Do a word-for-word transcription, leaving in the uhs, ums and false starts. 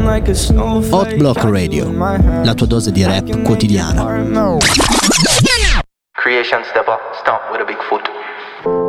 Hot Block Radio, la tua dose di rap quotidiana. Creation step up, stomp with a big foot.